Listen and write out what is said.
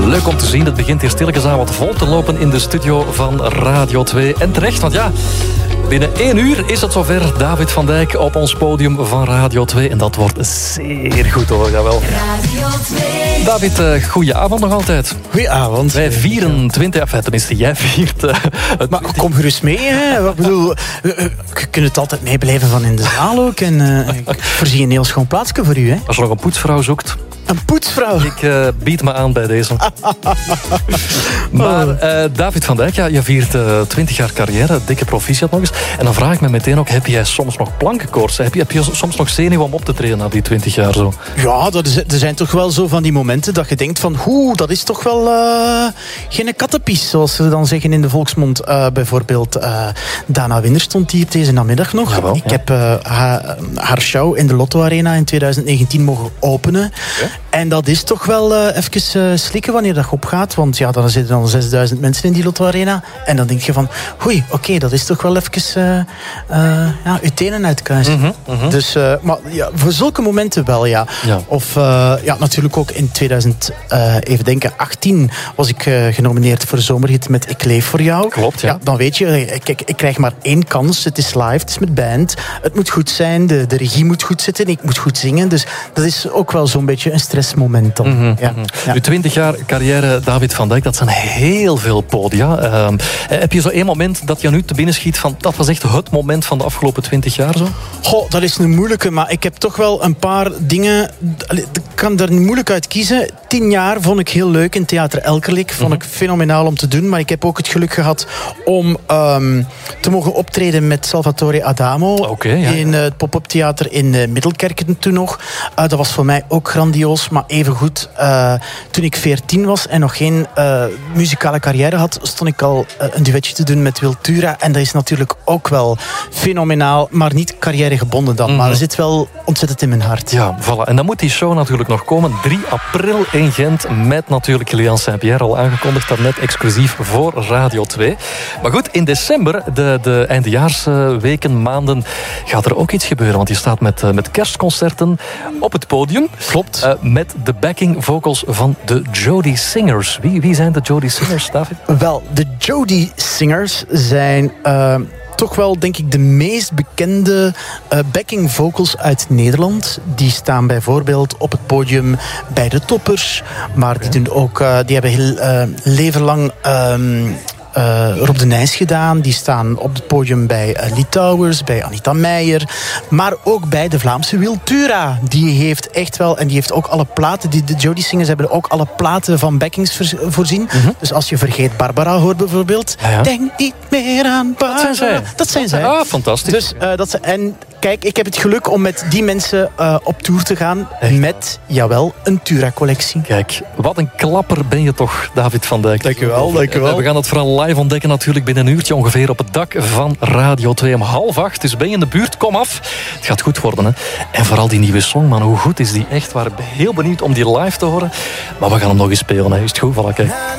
Leuk om te zien. Het begint hier stilletjes aan wat vol te lopen in de studio van Radio 2. En terecht, want ja, binnen 1 uur is het zover. David van Dijk op ons podium van Radio 2. En dat wordt zeer goed hoor, jawel. Radio 2. David, goeie avond nog altijd. Goedenavond. Wij vieren 20, tenminste jij viert het. Maar kom gerust mee, hè. Ik bedoel, je kunt het altijd meebeleven van in de zaal ook. En ik voorzie een heel schoon plaatsje voor u, hè. Als je nog een poetsvrouw zoekt... Een poetsvrouw. Ik bied me aan bij deze. Maar David van Dijk, ja, je viert 20 jaar carrière, dikke proficiat nog eens. En dan vraag ik me meteen ook, heb jij soms nog plankenkoorts? Heb je soms nog zenuw om op te treden na die 20 jaar zo? Ja, er zijn toch wel zo van die momenten dat je denkt van... dat is toch wel geen kattenpies, zoals ze dan zeggen in de volksmond. Bijvoorbeeld Dana Winder stond hier deze namiddag nog. Jawel, ik heb haar show in de Lotto Arena in 2019 mogen openen. Okay. En dat is toch wel even slikken wanneer dat opgaat. Want ja, dan zitten dan 6000 mensen in die Lotto Arena. En dan denk je van, oké, dat is toch wel even je tenen uitkuisen. Dus, maar ja, voor zulke momenten wel, ja. Of natuurlijk ook in 2018 was ik genomineerd voor de zomerhit met Ik leef voor jou. Klopt, ja. Dan weet je, ik krijg maar 1 kans. Het is live, het is met band. Het moet goed zijn, de regie moet goed zitten. Ik moet goed zingen. Dus dat is ook wel zo'n beetje een stressmoment dan. Nu 20 jaar carrière, David van Dijk, dat zijn heel veel podia. Heb je zo 1 moment dat je nu te binnen schiet van, dat was echt het moment van de afgelopen 20 jaar zo? Goh, dat is een moeilijke, maar ik heb toch wel een paar dingen... Ik kan er moeilijk uit kiezen. 10 jaar vond ik heel leuk in Theater Elkerlijk. Vond ik fenomenaal om te doen, maar ik heb ook het geluk gehad om te mogen optreden met Salvatore Adamo in het pop-up theater in Middelkerken toen nog. Dat was voor mij ook grandioos, maar evengoed, toen ik 14 was en nog geen muzikale carrière had, stond ik al een duetje te doen met Wiltura. En dat is natuurlijk ook wel fenomenaal, maar niet carrièregebonden dan. Maar dat zit wel ontzettend in mijn hart. Ja, voilà. En dan moet die show natuurlijk nog komen. 3 april in Gent met natuurlijk Julian Saint-Pierre, al aangekondigd, dat net exclusief voor Radio 2. Maar goed, in december, de eindejaarsweken, maanden, gaat er ook iets gebeuren. Want je staat met kerstconcerten op het podium. Klopt. Met de backing vocals van de Jody Singers. Wie zijn de Jody Singers, David? Wel, de Jody Singers zijn... toch wel, denk ik, de meest bekende backing vocals uit Nederland. Die staan bijvoorbeeld op het podium bij de Toppers. Maar die doen ook... die hebben heel leven lang... Rob de Nijs gedaan. Die staan op het podium bij Lee Towers, bij Anita Meijer. Maar ook bij de Vlaamse Wiltura. Die heeft echt wel... En die heeft ook alle platen... De Jody Singers hebben ook alle platen van backings voorzien. Dus als je Vergeet Barbara hoort bijvoorbeeld... Denk niet meer aan Barbara. Dat zijn zij. Ah, fantastisch. Dus, en kijk, ik heb het geluk om met die mensen op tour te gaan. Echt? Met, jawel, een Tura-collectie. Kijk, wat een klapper ben je toch, David van Dijk. Dank u wel. We gaan het vooral live ontdekken natuurlijk binnen een uurtje ongeveer op het dak van Radio 2 om 7:30. Dus ben je in de buurt, kom af. Het gaat goed worden, hè. En vooral die nieuwe song, man, hoe goed is die echt? We waren heel benieuwd om die live te horen. Maar we gaan hem nog eens spelen, hè. Is het goed? Voilà, kijk.